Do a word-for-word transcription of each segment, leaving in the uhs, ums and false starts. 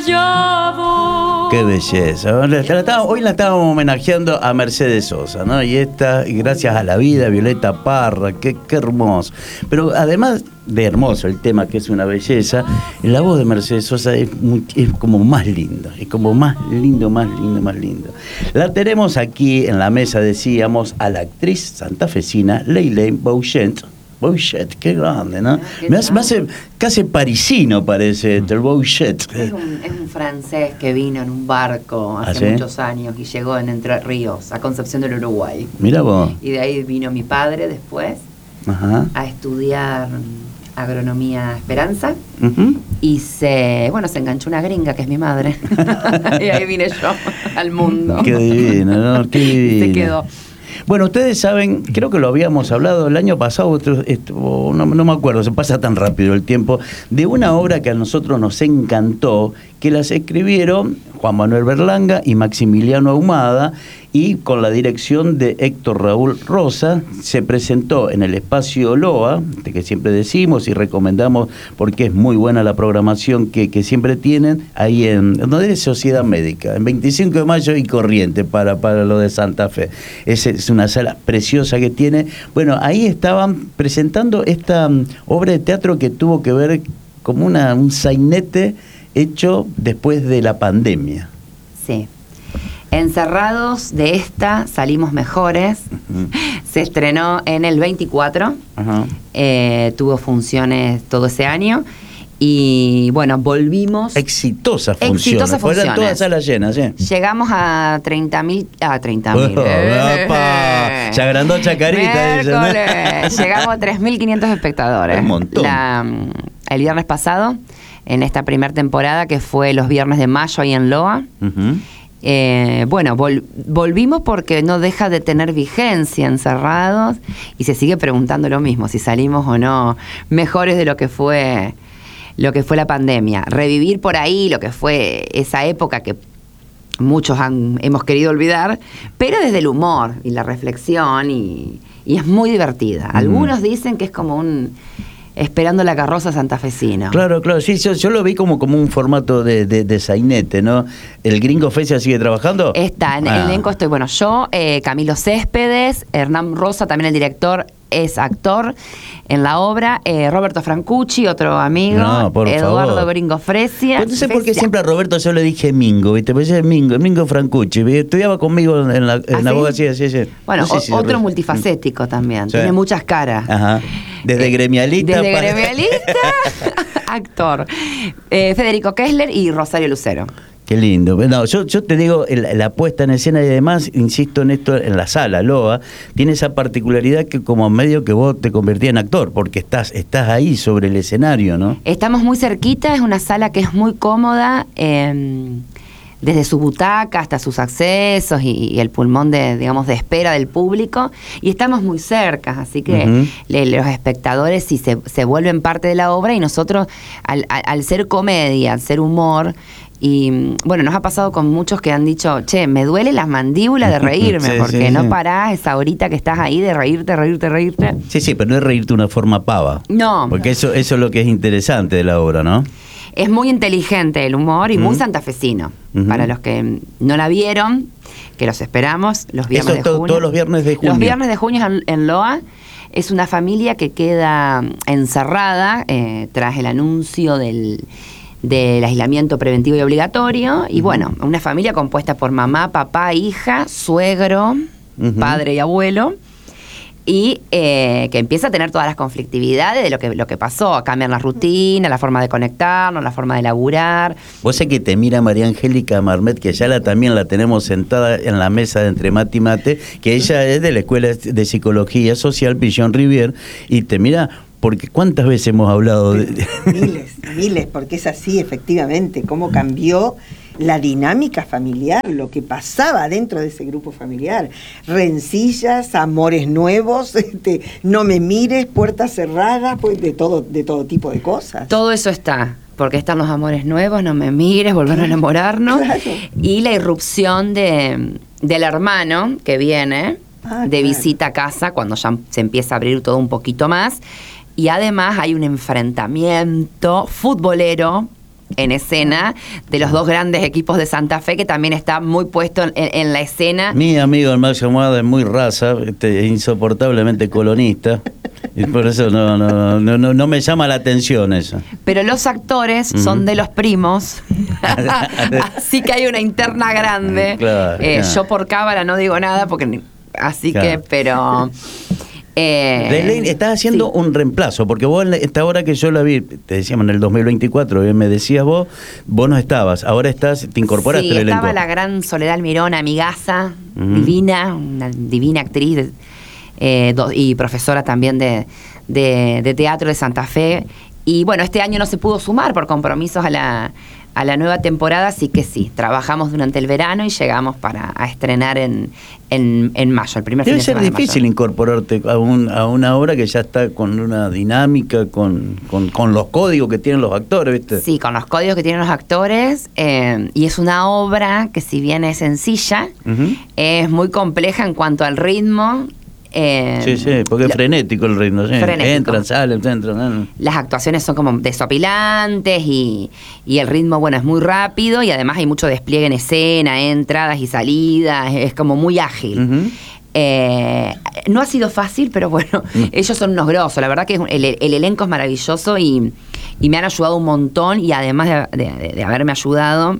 Qué belleza. Hoy la estábamos homenajeando a Mercedes Sosa, ¿no? Y esta, gracias a la vida, Violeta Parra, qué, qué hermoso. Pero además de hermoso el tema, que es una belleza, la voz de Mercedes Sosa es, muy, es como más lindo, es como más lindo, más lindo, más lindo. La tenemos aquí en la mesa, decíamos, a la actriz santafesina Leilén Bouchet. Bouchet, qué grande, ¿no? ¿Qué me, hace, me hace casi parisino, parece, el Bouchet. Es un, es un francés que vino en un barco hace ¿Ah, sí? muchos años y llegó en Entre Ríos, a Concepción del Uruguay. Mira vos. Y de ahí vino mi padre después Ajá. a estudiar agronomía Esperanza. Uh-huh. Y se, bueno, se enganchó una gringa que es mi madre. Y ahí vine yo al mundo. Qué divino, ¿no? Qué divino. Se quedó. Bueno, ustedes saben, creo que lo habíamos hablado el año pasado, otro, esto, no, no me acuerdo, se pasa tan rápido el tiempo, de una obra que a nosotros nos encantó, que las escribieron Juan Manuel Berlanga y Maximiliano Ahumada, y con la dirección de Héctor Raúl Rosa. Se presentó en el Espacio Loa, que siempre decimos y recomendamos porque es muy buena la programación que, que siempre tienen, ahí en donde es Sociedad Médica, en veinticinco de mayo y Corriente, para, para lo de Santa Fe. Es, es una sala preciosa que tiene. Bueno, ahí estaban presentando esta um, obra de teatro que tuvo que ver como una, un sainete hecho después de la pandemia. Sí. Encerrados de esta salimos mejores. Uh-huh. Se estrenó en el veinticuatro. Uh-huh. Eh, tuvo funciones todo ese año. Y bueno, volvimos. Exitosas funciones. Exitosas funciones. Fueron todas salas llenas, ¿sí? Llegamos a treinta mil. A treinta mil. Oh, eh. Se agrandó Chacarita. Miércoles. Dice, ¿no? Llegamos a tres mil quinientos espectadores. Un montón. La, el viernes pasado, en esta primera temporada, que fue los viernes de mayo ahí en Loa. Uh-huh. Eh, bueno, vol- volvimos porque no deja de tener vigencia Encerrados, y se sigue preguntando lo mismo, si salimos o no mejores de lo que fue lo que fue la pandemia. Revivir por ahí lo que fue esa época que muchos han, hemos querido olvidar, pero desde el humor y la reflexión, y, y es muy divertida. Algunos mm. dicen que es como un Esperando la carroza santafesina. Claro, claro, sí, yo, yo lo vi como, como un formato de, de, de sainete, ¿no? ¿El Gringo Fecia sigue trabajando? Está, en ah. el elenco estoy, bueno, yo, eh, Camilo Céspedes, Hernán Rosa, también el director, es actor en la obra, eh, Roberto Francucci, otro amigo, no, por Eduardo favor. Gringo Fresia. No sé por qué siempre a Roberto yo le dije Mingo, ¿viste? Pues es Mingo, Mingo Francucci, estudiaba conmigo en la, en ¿Ah, la sí? abogacía, sí, sí. Bueno, no sé o, si otro re... multifacético también, sí. Tiene muchas caras. Ajá. Desde eh, gremialista. Desde para... gremialista, actor. Eh, Federico Kessler y Rosario Lucero. Qué lindo. No, yo, yo te digo, el, la puesta en escena, y además, insisto en esto, en la sala, Loa, tiene esa particularidad que como medio que vos te convertías en actor, porque estás, estás ahí sobre el escenario, ¿no? Estamos muy cerquita, es una sala que es muy cómoda, eh, desde su butaca hasta sus accesos y, y el pulmón de, digamos, de espera del público, y estamos muy cerca, así que uh-huh. le, los espectadores sí se, se vuelven parte de la obra, y nosotros, al, al, al ser comedia, al ser humor, y bueno, nos ha pasado con muchos que han dicho, che, me duele las mandíbulas de reírme, sí, porque sí, no sí. parás esa horita que estás ahí de reírte, reírte, reírte. Sí, sí, pero no es reírte de una forma pava. No. Porque eso, eso es lo que es interesante de la obra, ¿no? Es muy inteligente el humor y uh-huh. muy santafesino. Uh-huh. Para los que no la vieron, que los esperamos, los viernes eso de junio. Todos los viernes de junio. Los viernes de junio en, en Loa. Es una familia que queda encerrada eh, tras el anuncio del... del aislamiento preventivo y obligatorio, y uh-huh. bueno, una familia compuesta por mamá, papá, hija, suegro, uh-huh. padre y abuelo, y eh, que empieza a tener todas las conflictividades de lo que, lo que pasó, cambian la rutina, la forma de conectarnos, la forma de laburar. Vos sé que te mira María Angélica Marmet, que ya la, también la tenemos sentada en la mesa de Entre Mate y Mate, que ella es de la Escuela de Psicología Social Pillon Rivier, y te mira... Porque ¿cuántas veces hemos hablado de...? Miles, miles, porque es así, efectivamente, cómo cambió la dinámica familiar, lo que pasaba dentro de ese grupo familiar. Rencillas, amores nuevos, este, no me mires, puertas cerradas, pues de todo, de todo tipo de cosas. Todo eso está, porque están los amores nuevos, no me mires, volver a enamorarnos, claro. Y la irrupción de, del hermano que viene ah, de claro. visita a casa, cuando ya se empieza a abrir todo un poquito más. Y además hay un enfrentamiento futbolero en escena de los dos grandes equipos de Santa Fe, que también está muy puesto en, en la escena. Mi amigo el Maxi Ahumada es muy raza, este, insoportablemente colonista. Y por eso no, no, no, no, no me llama la atención eso. Pero los actores uh-huh. son de los primos, así que hay una interna grande. Claro, eh, claro. Yo por cábala no digo nada, porque así claro. que, pero... Eh, Relane, estás haciendo sí. un reemplazo, porque vos en esta hora que yo la vi, te decíamos en el dos mil veinticuatro, me decías vos, vos no estabas, ahora estás, te incorporaste sí, al elenco. Estaba la gran Soledad Almirón, amigaza, uh-huh. divina, una divina actriz de, eh, do, y profesora también de, de, de teatro de Santa Fe. Y bueno, este año no se pudo sumar por compromisos a la, a la nueva temporada, así que sí, trabajamos durante el verano y llegamos para a estrenar en, en, en mayo, el primer Debe fin de ser semana difícil de mayo. incorporarte a, un, a una obra que ya está con una dinámica, con, con, con los códigos que tienen los actores, ¿viste? Sí, con los códigos que tienen los actores, eh, y es una obra que si bien es sencilla, uh-huh. es muy compleja en cuanto al ritmo. Eh, sí, sí, porque es lo, frenético el ritmo. ¿Sí? Frenético. Entran, salen, entran. Las actuaciones son como desopilantes y, y el ritmo, bueno, es muy rápido y además hay mucho despliegue en escena, entradas y salidas, es como muy ágil. Uh-huh. Eh, no ha sido fácil, pero bueno, uh-huh. ellos son unos grosos. La verdad que el, el elenco es maravilloso y, y me han ayudado un montón y además de, de, de haberme ayudado...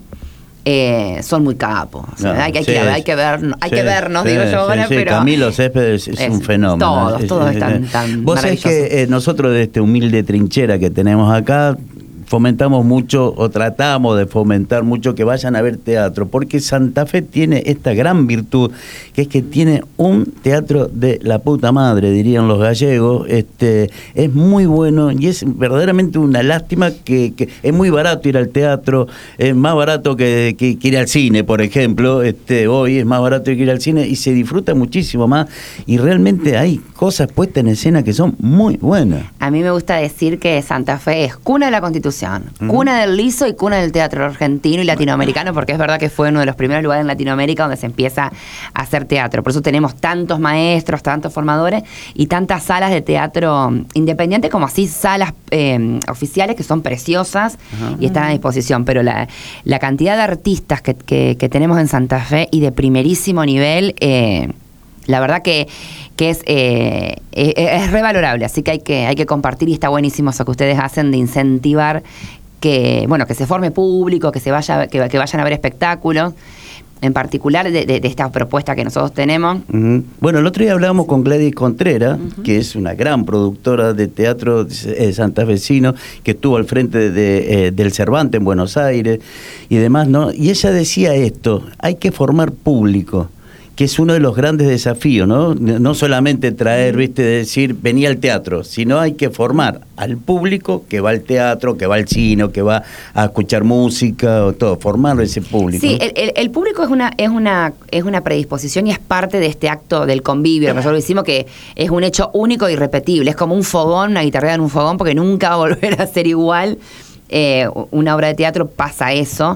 Eh, son muy capos. O sea, no, hay, hay, sí, que, hay que ver, hay sí, que vernos, sí, digo yo ahora, sí, sí. pero Camilo Céspedes es, es un fenómeno. Todos, todos es, están es, tan Vos sabés que eh, nosotros de este humilde trinchera que tenemos acá fomentamos mucho o tratamos de fomentar mucho que vayan a ver teatro, porque Santa Fe tiene esta gran virtud, que es que tiene un teatro de la puta madre, dirían los gallegos. Este, es muy bueno y es verdaderamente una lástima que, que es muy barato ir al teatro, es más barato que, que, que ir al cine, por ejemplo. Este, hoy es más barato que ir al cine y se disfruta muchísimo más y realmente hay cosas puestas en escena que son muy buenas. A mí me gusta decir que Santa Fe es cuna de la Constitución, cuna del liso y cuna del teatro argentino y latinoamericano, porque es verdad que fue uno de los primeros lugares en Latinoamérica donde se empieza a hacer teatro. Por eso tenemos tantos maestros, tantos formadores y tantas salas de teatro independiente como así salas eh, oficiales que son preciosas uh-huh. y están a disposición. Pero la, la cantidad de artistas que, que, que tenemos en Santa Fe y de primerísimo nivel... Eh, la verdad que, que es, eh, es, es revalorable, así que hay que hay que compartir y está buenísimo eso que ustedes hacen de incentivar que bueno que se forme público, que se vaya que, que vayan a ver espectáculos, en particular de, de, de esta propuesta que nosotros tenemos. Uh-huh. Bueno, el otro día hablábamos con Gladys Contreras, uh-huh. que es una gran productora de teatro eh, santafesino, que estuvo al frente de, de, eh, del Cervantes en Buenos Aires y demás, ¿no? Y ella decía esto: hay que formar público, que es uno de los grandes desafíos, ¿no? No solamente traer, viste, decir, venía al teatro, sino hay que formar al público que va al teatro, que va al cine, que va a escuchar música, o todo, formarlo ese público. Sí, el, el, el público es una, es una, es una predisposición y es parte de este acto del convivio, que nosotros decimos que es un hecho único y irrepetible, es como un fogón, una guitarreada en un fogón, porque nunca va a volver a ser igual. Eh, una obra de teatro pasa eso,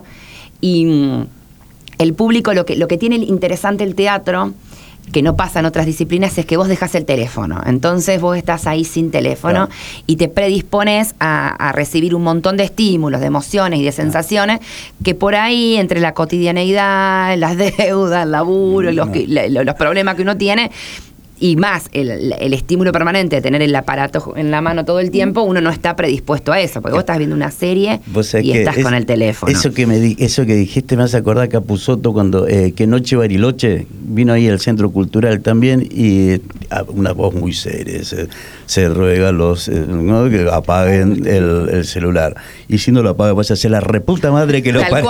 y el público, lo que, lo que tiene interesante el teatro, que no pasa en otras disciplinas, es que vos dejás el teléfono. Entonces vos estás ahí sin teléfono, claro, y te predispones a, a recibir un montón de estímulos, de emociones y de sensaciones, que por ahí, entre la cotidianeidad, las deudas, el laburo, no. los, que, los problemas que uno tiene, y más el, el estímulo permanente de tener el aparato en la mano todo el tiempo, uno no está predispuesto a eso, porque vos estás viendo una serie y estás es, con el teléfono. Eso que me di, eso que dijiste me hace acordar a Capusotto cuando eh, que Noche Bariloche vino ahí al Centro Cultural también, y a una voz muy seria, se, se ruega a los eh, ¿no? que apaguen el, el celular, y si no lo apaga vaya a ser la reputa madre que lo apague.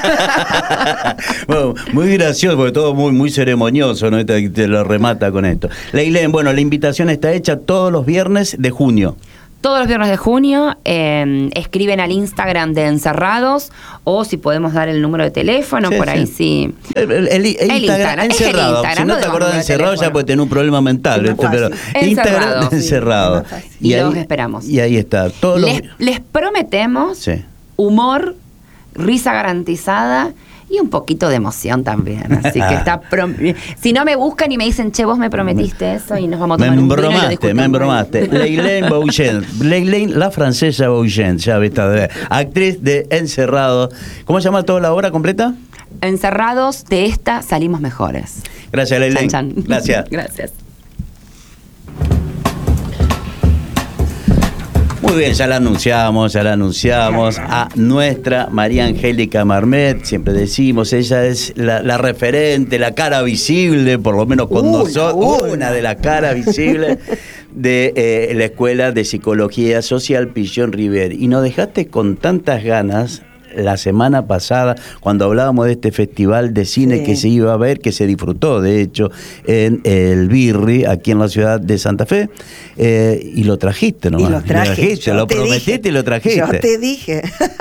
Bueno, muy gracioso, porque todo muy, muy ceremonioso, ¿no? Te, te lo remata con esto. Leilén, bueno, la invitación está hecha todos los viernes de junio. Todos los viernes de junio, eh, escriben al Instagram de Encerrados, o si podemos dar el número de teléfono, sí, por ahí sí. sí. El, el, el, el, el Instagram, Encerrado. El Instagram, si no, no te acordás de Encerrado, ya puedes tener un problema mental. ¿Viste? Pero Instagram de Encerrado. Sí, y, y ahí, los esperamos. Y ahí está. Todos les, los... les prometemos sí. humor, risa garantizada, Y un poquito de emoción también, así que está... Prom- si no me buscan y me dicen, che, vos me prometiste eso y nos vamos a tomar me un vino y lo embromaste, discutimos. me embromaste. Leilaine Bougent, Leilaine, la francesa Bougent, ya viste, actriz de Encerrado. ¿Cómo se llama toda la obra completa? Encerrados, de esta salimos mejores. Gracias, Leilaine. Chan, chan. Gracias. Gracias. Muy bien, ya la anunciamos, ya la anunciamos a nuestra María Angélica Marmet, siempre decimos, ella es la, la referente, la cara visible, por lo menos con Una, nosotros, una. una de las caras visibles de eh, la Escuela de Psicología Social Pillón River. Y nos dejaste con tantas ganas la semana pasada, cuando hablábamos de este festival de cine Sí. que se iba a ver, que se disfrutó, de hecho, en el Birri, aquí en la ciudad de Santa Fe, eh, y lo trajiste, ¿no? Y lo traje. trajiste, yo lo te prometiste dije, y lo trajiste. Yo te dije.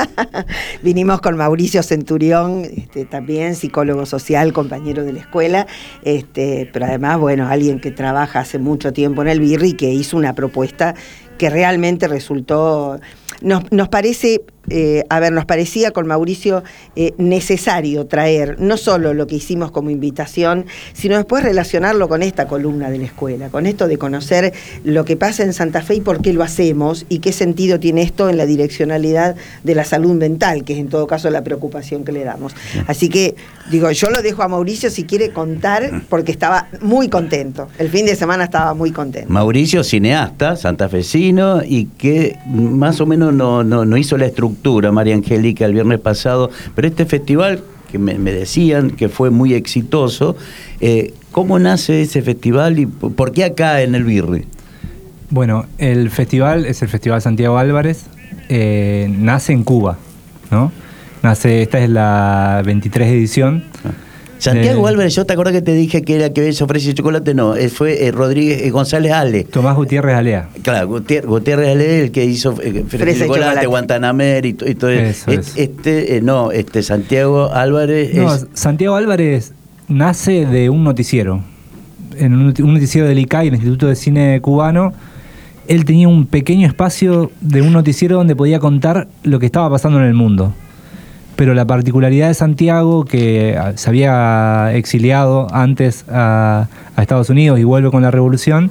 Vinimos con Mauricio Centurión, este, también psicólogo social, compañero de la escuela, este, pero además, bueno, alguien que trabaja hace mucho tiempo en el Birri y que hizo una propuesta que realmente resultó... Nos, nos parece, eh, a ver, nos parecía con Mauricio eh, necesario traer no solo lo que hicimos como invitación, sino después relacionarlo con esta columna de la escuela, con esto de conocer lo que pasa en Santa Fe y por qué lo hacemos y qué sentido tiene esto en la direccionalidad de la salud mental, que es en todo caso la preocupación que le damos. Así que, digo, yo lo dejo a Mauricio si quiere contar, porque estaba muy contento. El fin de semana estaba muy contento. Mauricio, cineasta, santafesino, y que más o menos no, no, no hizo la estructura, María Angélica, el viernes pasado, pero este festival, que me, me decían que fue muy exitoso, eh, ¿cómo nace ese festival y por qué acá en el Birri? Bueno, el festival es el Festival Santiago Álvarez, eh, nace en Cuba, ¿no? Nace, esta es la veintitrés edición. Ah. Santiago Eh, Álvarez, yo te acuerdo que te dije que era que se ofrece chocolate, no, eh, fue eh, Rodríguez eh, González Ale. Tomás Gutiérrez Alea. Claro, Gutiérrez, Gutiérrez Ale, el que hizo eh, Fresa y y chocolate, chocolate. Guantanamer y, to- y todo Eso Et- es. Este, eh, no, este Santiago Álvarez No, es... Santiago Álvarez nace de un noticiero. En un, un noticiero del I C A I, el Instituto de Cine Cubano. Él tenía un pequeño espacio de un noticiero donde podía contar lo que estaba pasando en el mundo. Pero la particularidad de Santiago, que se había exiliado antes a, a Estados Unidos y vuelve con la revolución,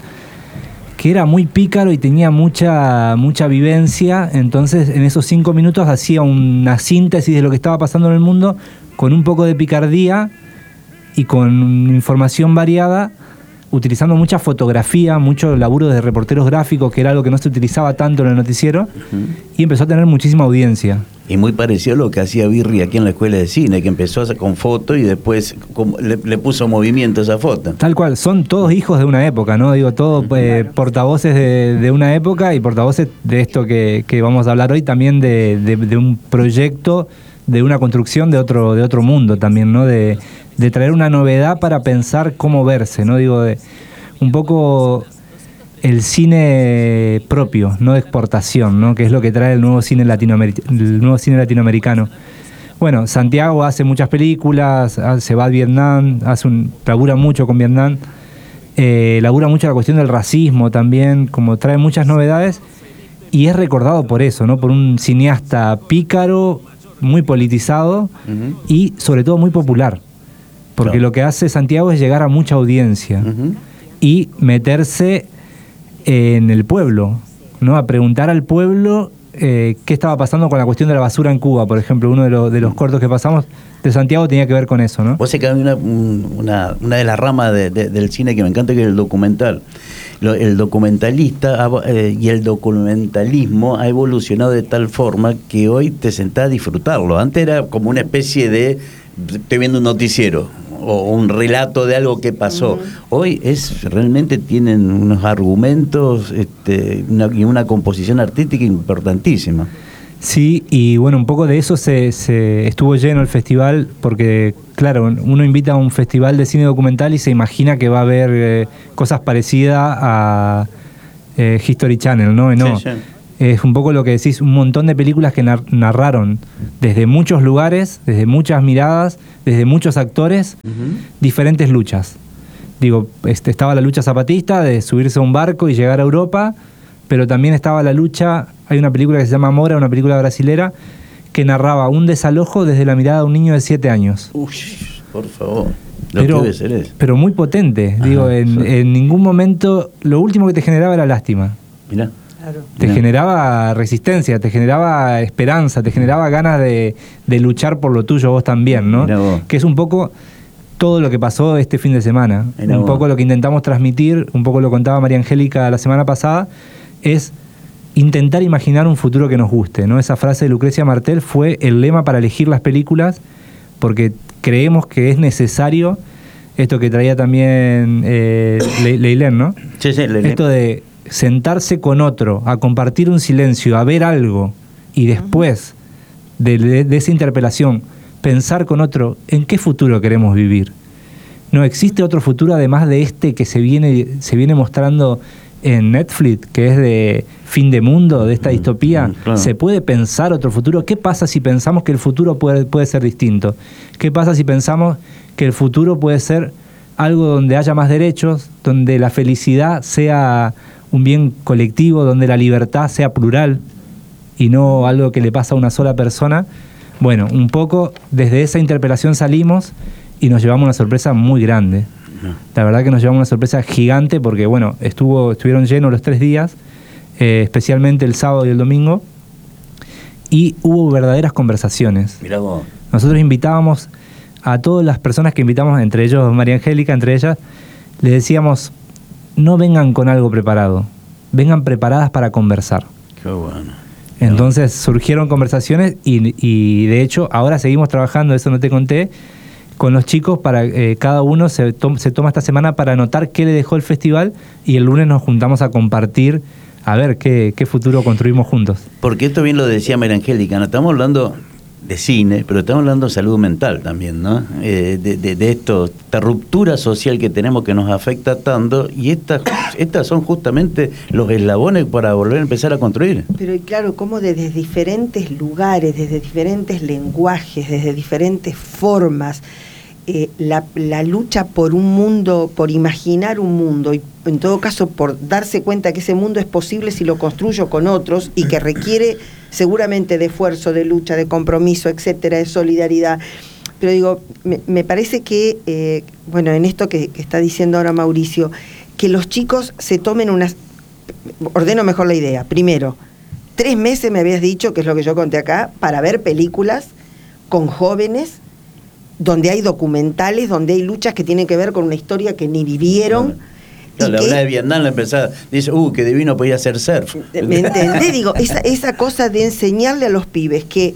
que era muy pícaro y tenía mucha, mucha vivencia, entonces en esos cinco minutos hacía una síntesis de lo que estaba pasando en el mundo con un poco de picardía y con información variada, utilizando mucha fotografía, mucho laburo de reporteros gráficos, que era algo que no se utilizaba tanto en el noticiero, Ujú. y empezó a tener muchísima audiencia. Y muy parecido a lo que hacía Birri aquí en la Escuela de Cine, que empezó a hacer con foto y después como le, le puso movimiento a esa foto. Tal cual, son todos hijos de una época, ¿no? Digo, todos eh, portavoces de, de una época y portavoces de esto que, que vamos a hablar hoy, también de, de, de un proyecto, de una construcción de otro, de otro mundo también, ¿no? De, de traer una novedad para pensar cómo verse, ¿no? Digo, de, un poco el cine propio, no de exportación, ¿no? Que es lo que trae el nuevo cine latinoameric- el nuevo cine latinoamericano. Bueno, Santiago hace muchas películas, se va a Vietnam, hace un, labura mucho con Vietnam, eh, labura mucho la cuestión del racismo también, como trae muchas novedades, y es recordado por eso, ¿no? Por un cineasta pícaro, muy politizado, Ujú. y sobre todo muy popular, porque Claro. lo que hace Santiago es llegar a mucha audiencia Ujú. y meterse en el pueblo, ¿no? A preguntar al pueblo eh, qué estaba pasando con la cuestión de la basura en Cuba, por ejemplo. Uno de, los de los cortos que pasamos de Santiago tenía que ver con eso, ¿no? Vos sé que hay una, un- una, una de las ramas de- de- del cine que me encanta, que es el documental. Lo- el documentalista ha- eh, y el documentalismo ha evolucionado de tal forma que hoy te sentás a disfrutarlo. Antes era como una especie de, estoy viendo un noticiero o un relato de algo que pasó. Hoy es realmente tienen unos argumentos este, una, y una composición artística importantísima. Sí, y bueno, un poco de eso se, se estuvo lleno el festival, porque claro, uno invita a un festival de cine documental y se imagina que va a haber eh, cosas parecidas a eh, History Channel, ¿no? No. Sí, sí. Es un poco lo que decís, un montón de películas que nar- narraron desde muchos lugares, desde muchas miradas, desde muchos actores, Ujú. diferentes luchas. Digo, este, estaba la lucha zapatista de subirse a un barco y llegar a Europa, pero también estaba la lucha, hay una película que se llama Mora, una película brasilera, que narraba un desalojo desde la mirada de un niño de siete años. Uy, por favor. Lo Pero, que debe ser eso. pero muy potente. Ajá, Digo, en, sí. en ningún momento, lo último que te generaba era lástima. Mirá. Claro. Te Mirá. generaba resistencia, te generaba esperanza, te generaba ganas de, de luchar por lo tuyo vos también, ¿no? Mirá vos. Que es un poco todo lo que pasó este fin de semana. Mirá un vos. poco lo que intentamos transmitir, un poco lo contaba María Angélica la semana pasada, es intentar imaginar un futuro que nos guste, ¿no? Esa frase de Lucrecia Martel fue el lema para elegir las películas, porque creemos que es necesario esto que traía también eh, Le- Leilén, ¿no? Sí, sí, le, Esto de sentarse con otro, a compartir un silencio, a ver algo, y después de, de- de esa interpelación, pensar con otro en qué futuro queremos vivir. No existe otro futuro además de este que se viene, se viene mostrando en Netflix, que es de fin de mundo, de esta Mm, distopía. mm, claro. ¿Se puede pensar otro futuro? ¿Qué pasa si pensamos que el futuro puede, puede ser distinto? ¿Qué pasa si pensamos que el futuro puede ser algo donde haya más derechos, donde la felicidad sea un bien colectivo, donde la libertad sea plural y no algo que le pasa a una sola persona? Bueno, un poco desde esa interpelación salimos y nos llevamos una sorpresa muy grande. La verdad que nos llevamos una sorpresa gigante porque, bueno, estuvo, estuvieron llenos los tres días, eh, especialmente el sábado y el domingo, y hubo verdaderas conversaciones. Mirá vos. Nosotros invitábamos a todas las personas que invitamos, entre ellos María Angélica, entre ellas, les decíamos, no vengan con algo preparado, vengan preparadas para conversar. Qué bueno. Entonces surgieron conversaciones y, y de hecho ahora seguimos trabajando, eso no te conté, con los chicos para eh, cada uno se, to- se toma esta semana para anotar qué le dejó el festival y el lunes nos juntamos a compartir a ver qué, qué futuro construimos juntos. Porque esto bien lo decía María Angélica, no estamos hablando de cine, pero estamos hablando de salud mental también, ¿no? Eh, de, de, de esto, esta ruptura social que tenemos que nos afecta tanto, y estas, estas son justamente los eslabones para volver a empezar a construir. Pero y claro, como desde diferentes lugares, desde diferentes lenguajes, desde diferentes formas, eh, la, la lucha por un mundo, por imaginar un mundo, y en todo caso por darse cuenta que ese mundo es posible si lo construyo con otros y que requiere seguramente de esfuerzo, de lucha, de compromiso, etcétera, de solidaridad. Pero digo, me, me parece que, eh, bueno, en esto que, que está diciendo ahora Mauricio, que los chicos se tomen unas... Ordeno mejor la idea. Primero, tres meses me habías dicho, que es lo que yo conté acá, para ver películas con jóvenes, donde hay documentales, donde hay luchas que tienen que ver con una historia que ni vivieron. Claro, y la que- habla de Vietnam, la empezaba, dice, uh, qué divino podía hacer surf. ¿Me entendés? Digo, esa, esa cosa de enseñarle a los pibes que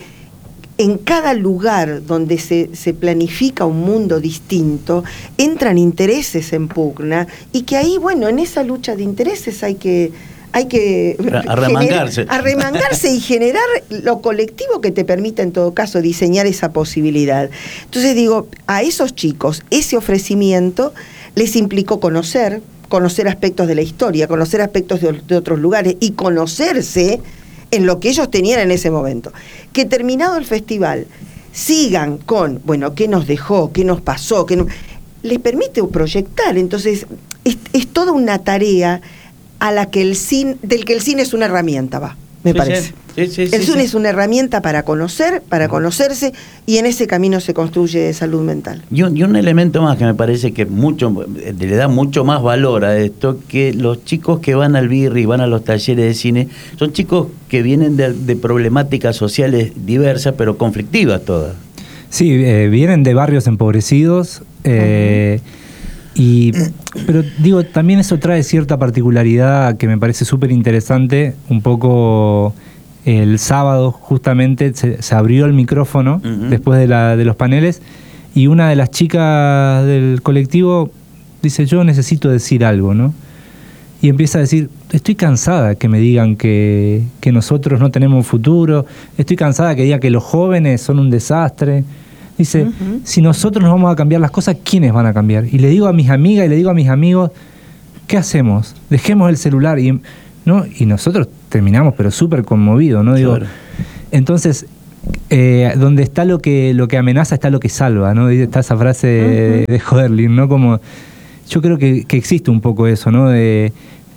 en cada lugar donde se, se planifica un mundo distinto, entran intereses en pugna, y que ahí, bueno, en esa lucha de intereses hay que... Hay que Arremangarse. generar- arremangarse y generar lo colectivo que te permita, en todo caso, diseñar esa posibilidad. Entonces digo, a esos chicos, ese ofrecimiento les implicó conocer, conocer aspectos de la historia, conocer aspectos de, de otros lugares y conocerse en lo que ellos tenían en ese momento. Que terminado el festival, sigan con, bueno, qué nos dejó, qué nos pasó, qué no, les permite proyectar. Entonces, es, es toda una tarea a la que el cine, del que el cine es una herramienta, va, me Sí, parece. sí, sí, sí, el sí, cine sí. es una herramienta para conocer, para conocerse, y en ese camino se construye salud mental. Y un, y un elemento más que me parece que mucho le da mucho más valor a esto, que los chicos que van al birri y van a los talleres de cine, son chicos que vienen de, de problemáticas sociales diversas, pero conflictivas todas. Sí, eh, vienen de barrios empobrecidos, eh, y, pero digo, también eso trae cierta particularidad que me parece súper interesante. Un poco el sábado justamente se, se abrió el micrófono Uh-huh. después de, la, de los paneles, y una de las chicas del colectivo dice, yo necesito decir algo, ¿no? Y empieza a decir, estoy cansada que me digan que, que nosotros no tenemos futuro, estoy cansada que digan que los jóvenes son un desastre. Dice, Ujú. si nosotros no vamos a cambiar las cosas, ¿quiénes van a cambiar? Y le digo a mis amigas y le digo a mis amigos, ¿qué hacemos? Dejemos el celular. Y, ¿no? Y nosotros terminamos, pero súper conmovidos, ¿no? Digo, Claro. entonces, eh, donde está lo que, lo que amenaza, está lo que salva, ¿no? Y está esa frase de, de Hoerling, ¿no? Como, yo creo que, que existe un poco eso, ¿no? De,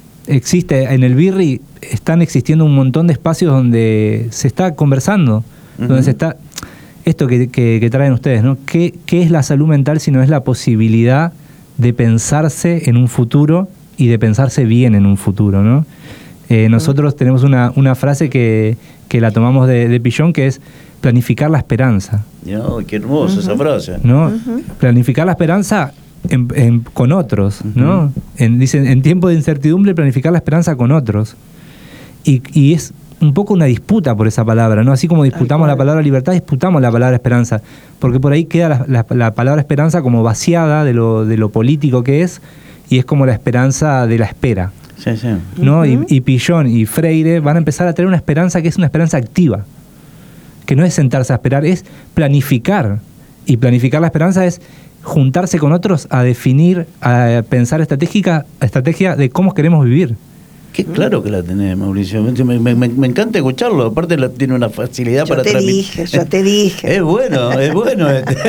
existe, en el birri están existiendo un montón de espacios donde se está conversando. uh-huh. donde se está esto que, que, que traen ustedes, ¿no? ¿Qué, ¿Qué es la salud mental si no es la posibilidad de pensarse en un futuro y de pensarse bien en un futuro, ¿no? Eh, nosotros uh-huh. tenemos una, una frase que, que la tomamos de, de Pillon, que es planificar la esperanza. No, qué hermosa uh-huh. esa frase. ¿No? Uh-huh. Planificar la esperanza en, en, con otros, uh-huh. ¿no? En, dicen, en tiempo de incertidumbre, planificar la esperanza con otros. Y, y es un poco una disputa por esa palabra, ¿no? Así como disputamos la palabra libertad, disputamos la palabra esperanza, porque por ahí queda la, la, la palabra esperanza como vaciada de lo, de lo político que es, y es como la esperanza de la espera. Sí, sí. ¿No? Uh-huh. y, y Pillon y Freire van a empezar a tener una esperanza que es una esperanza activa, que no es sentarse a esperar, es planificar. Y planificar la esperanza es juntarse con otros a definir, a pensar estratégica, estrategia de cómo queremos vivir. Qué claro que la tenés, Mauricio. Me, me, me encanta escucharlo. Aparte la, tiene una facilidad yo para transmitir. Yo te dije, yo te dije. Es bueno, es bueno.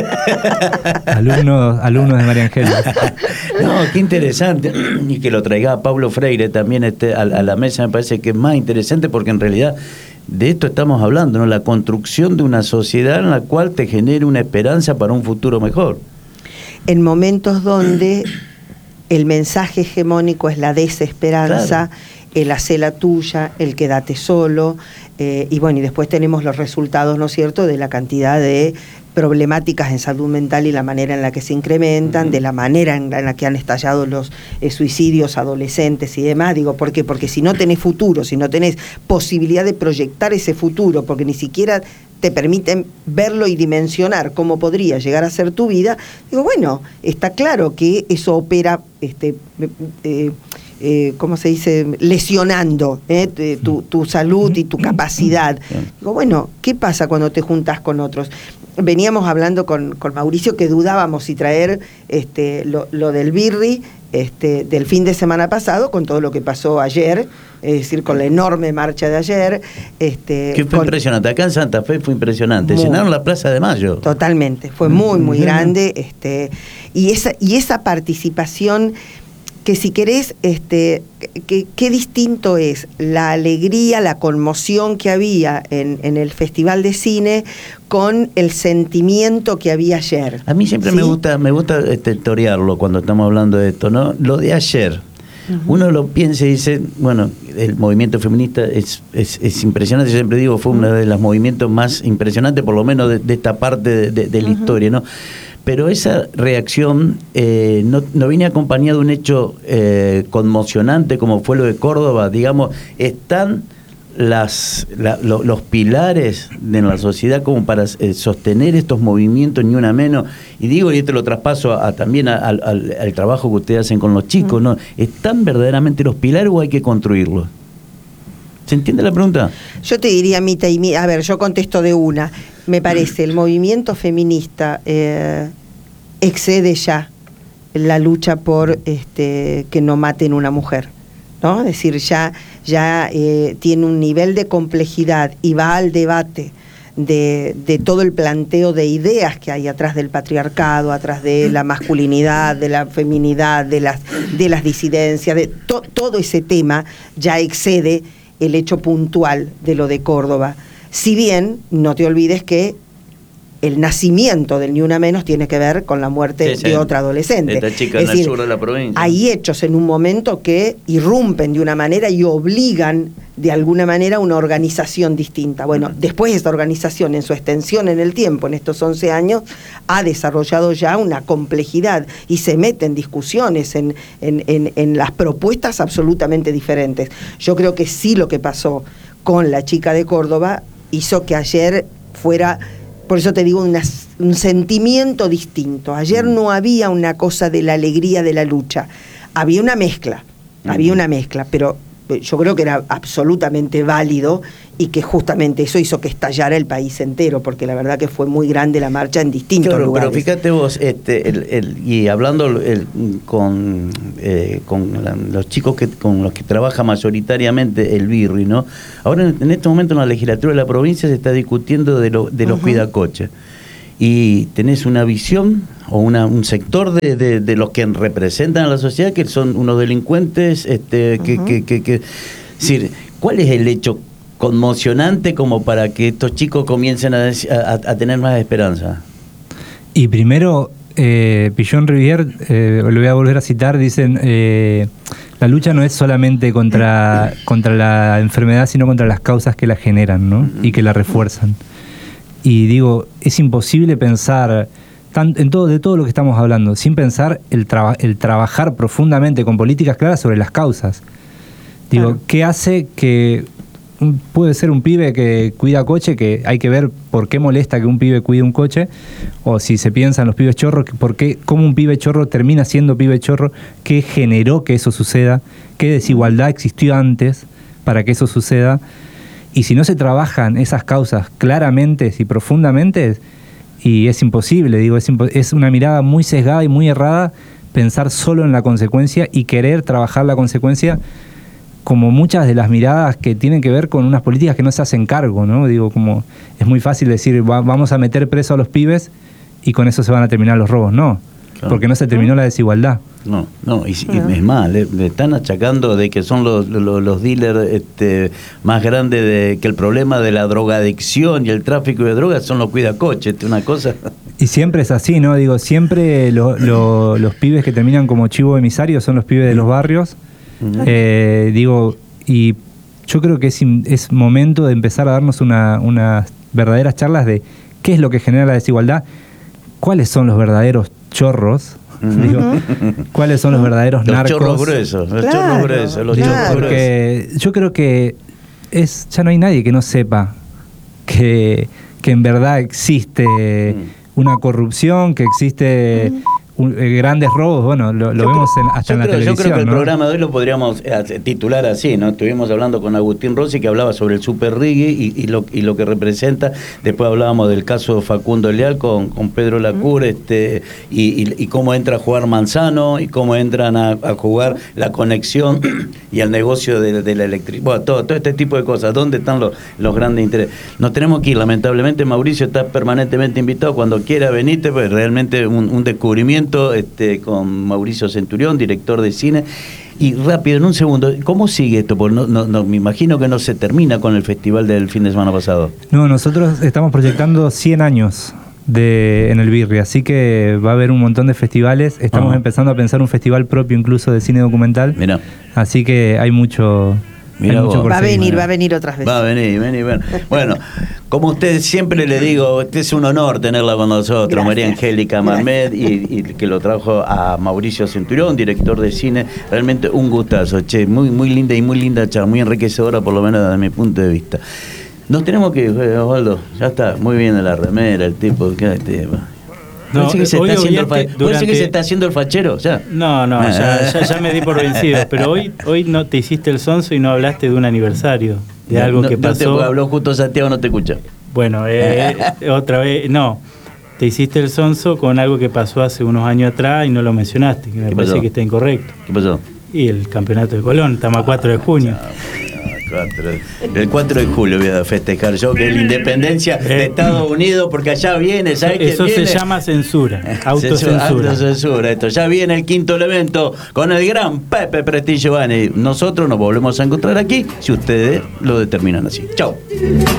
alumnos, alumnos de María Angela. No, qué interesante. Y que lo traiga Pablo Freire también este, a, a la mesa me parece que es más interesante, porque en realidad de esto estamos hablando, ¿no? La construcción de una sociedad en la cual te genere una esperanza para un futuro mejor. En momentos donde el mensaje hegemónico es la desesperanza, claro. el hacer la tuya, el quédate solo, eh, y bueno, y después tenemos los resultados, ¿no es cierto?, de la cantidad de problemáticas en salud mental y la manera en la que se incrementan, uh-huh. de la manera en la, en la que han estallado los eh, suicidios adolescentes y demás. Digo, ¿por qué? Porque si no tenés futuro, si no tenés posibilidad de proyectar ese futuro, porque ni siquiera te permiten verlo y dimensionar cómo podría llegar a ser tu vida, digo, bueno, está claro que eso opera, este, eh, eh, ¿cómo se dice?, lesionando eh, tu, tu salud y tu capacidad. Digo, bueno, ¿qué pasa cuando te juntas con otros? Veníamos hablando con, con Mauricio que dudábamos si traer este, lo, lo del birri este, del fin de semana pasado con todo lo que pasó ayer, es decir, con la enorme marcha de ayer. Este, que fue con, impresionante. Acá en Santa Fe fue impresionante. Muy, llenaron la Plaza de Mayo. Totalmente. Fue muy, muy grande. Este, y, esa, y esa participación que, si querés, este, que, qué distinto es la alegría, la conmoción que había en, en el Festival de Cine con el sentimiento que había ayer. A mí siempre, ¿sí?, me gusta me gusta este, torearlo cuando estamos hablando de esto, ¿no? Lo de ayer. Uh-huh. Uno lo piensa y dice, bueno, el movimiento feminista es, es, es impresionante. Yo siempre digo, fue uno de los movimientos más impresionantes, por lo menos de, de esta parte de, de, de la uh-huh. historia, ¿no? Pero esa reacción eh, no, no viene acompañada de un hecho eh, conmocionante como fue lo de Córdoba. Digamos, están las, la, lo, los pilares de la sociedad como para eh, sostener estos movimientos, ni una menos. Y digo, y esto lo traspaso a, a, también a, a, al, al trabajo que ustedes hacen con los chicos, ¿no? ¿Están verdaderamente los pilares o hay que construirlos? ¿Se entiende la pregunta? Yo te diría, Mita, y mi, a ver, yo contesto de una. Me parece, el movimiento feminista eh, excede ya la lucha por este, que no maten una mujer, ¿no? Es decir, ya, ya eh, tiene un nivel de complejidad y va al debate de, de todo el planteo de ideas que hay atrás del patriarcado, atrás de la masculinidad, de la feminidad, de las, de las disidencias, de to, todo ese tema ya excede el hecho puntual de lo de Córdoba. Si bien, no te olvides que el nacimiento del Ni Una Menos tiene que ver con la muerte sí, sí. de otra adolescente. Esta chica es en decir, el sur de la provincia. Hay hechos en un momento que irrumpen de una manera y obligan de alguna manera una organización distinta. Bueno, después esta organización, en su extensión en el tiempo, en estos once años, ha desarrollado ya una complejidad y se mete en discusiones, en, en, en, en las propuestas absolutamente diferentes. Yo creo que sí, lo que pasó con la chica de Córdoba hizo que ayer fuera, por eso te digo, una, un sentimiento distinto. Ayer no había una cosa de la alegría de la lucha, había una mezcla, uh-huh. había una mezcla, pero yo creo que era absolutamente válido y que justamente eso hizo que estallara el país entero, porque la verdad que fue muy grande la marcha en distintos claro, lugares. Pero fíjate vos, este, el, el, y hablando el, con, eh, con la, los chicos que con los que trabaja mayoritariamente el birri, ¿no? Ahora en, en este momento en la legislatura de la provincia se está discutiendo de, lo, de los uh-huh. cuidacoches. Y tenés una visión o una, un sector de, de, de los que representan a la sociedad que son unos delincuentes, este, que, uh-huh. que, que, que, es decir, ¿cuál es el hecho conmocionante como para que estos chicos comiencen a, a, a tener más esperanza? Y primero, eh, Pillon Rivière, eh, lo voy a volver a citar, dicen, eh, la lucha no es solamente contra, contra la enfermedad, sino contra las causas que la generan, ¿no? Y que la refuerzan. Y digo, es imposible pensar tan, en todo, de todo lo que estamos hablando, sin pensar el, traba, el trabajar profundamente con políticas claras sobre las causas. Digo, claro. ¿Qué hace que puede ser un pibe que cuida coche, que hay que ver por qué molesta que un pibe cuide un coche, o si se piensa en los pibes chorros, por qué, cómo un pibe chorro termina siendo pibe chorro, qué generó que eso suceda, qué desigualdad existió antes para que eso suceda, y si no se trabajan esas causas claramente y profundamente, y es imposible, digo, es, impo- es una mirada muy sesgada y muy errada pensar solo en la consecuencia y querer trabajar la consecuencia como muchas de las miradas que tienen que ver con unas políticas que no se hacen cargo, ¿no? Digo, como es muy fácil decir, va, vamos a meter preso a los pibes y con eso se van a terminar los robos. No, claro. Porque no se terminó la desigualdad. No, no, y, y es más, le, le están achacando de que son los, los, los dealers este, más grandes, de que el problema de la drogadicción y el tráfico de drogas son los cuidacoches, una cosa. Y siempre es así, ¿no? Digo, siempre lo, lo, los pibes que terminan como chivo emisario son los pibes de los barrios. Uh-huh. Eh, digo, y yo creo que es, es momento de empezar a darnos una, unas verdaderas charlas de qué es lo que genera la desigualdad, cuáles son los verdaderos chorros, uh-huh. digo, cuáles son los verdaderos los narcos. Chorros gruesos, los claro, chorros gruesos, los claro. chorros Porque gruesos. yo creo que es ya no hay nadie que no sepa que, que en verdad existe uh-huh. una corrupción, que existe... Uh-huh. grandes robos, bueno, lo, lo vemos en, hasta en la creo, televisión. Yo creo que el ¿no? programa de hoy lo podríamos eh, titular así, ¿no? Estuvimos hablando con Agustín Rossi, que hablaba sobre el Super Rigui y, y, lo, y lo que representa. Después hablábamos del caso Facundo Leal con, con Pedro Lacour, mm. este, y, y, y cómo entra a jugar Manzano y cómo entran a, a jugar la conexión y el negocio de, de la electricidad. Bueno, todo, todo este tipo de cosas. ¿Dónde están los, los grandes intereses? Nos tenemos que ir, lamentablemente. Mauricio está permanentemente invitado. Cuando quiera venirte, pues realmente un, un descubrimiento Este, con Mauricio Centurión, director de cine. Y rápido, en un segundo, ¿cómo sigue esto? Porque no, no, no, me imagino que no se termina con el festival del fin de semana pasado. No, nosotros estamos proyectando cien años de, en el Birri, así que va a haber un montón de festivales. Estamos uh-huh. empezando a pensar un festival propio incluso de cine documental. Mirá. Así que hay mucho... Mirá mucho va a seguir. venir, va a venir otras veces. Va a venir, venir, venir. Bueno, como usted siempre le digo, este es un honor tenerla con nosotros, gracias. María Angélica Marmet, y, y que lo trajo a Mauricio Centurión, director de cine. Realmente un gustazo, che, muy, muy linda y muy linda charla, muy enriquecedora, por lo menos desde mi punto de vista. Nos tenemos que ir, Osvaldo, ya está, muy bien de la remera, el tipo, ¿qué este? No, ¿Parece que se está haciendo el fa- durante... que se está haciendo el fachero? ¿Ya? No, no, ya, ya, ya me di por vencido. Pero hoy hoy no te hiciste el sonso y no hablaste de un aniversario, de no, algo no, que pasó. No te habló justo Santiago, no te escucha. Bueno, eh, otra vez, no. Te hiciste el sonso con algo que pasó hace unos años atrás y no lo mencionaste, que me parece pasó? que está incorrecto. ¿Qué pasó? Y el campeonato de Colón, estamos a cuatro de junio. El cuatro de julio voy a festejar yo, que es la independencia de Estados Unidos, porque allá viene, ¿sabes qué? Eso viene? se llama censura, autocensura. Autocensura, esto. Ya viene el quinto elemento con el gran Pepe Prestigio Giovanni. Nosotros nos volvemos a encontrar aquí si ustedes lo determinan así. Chao.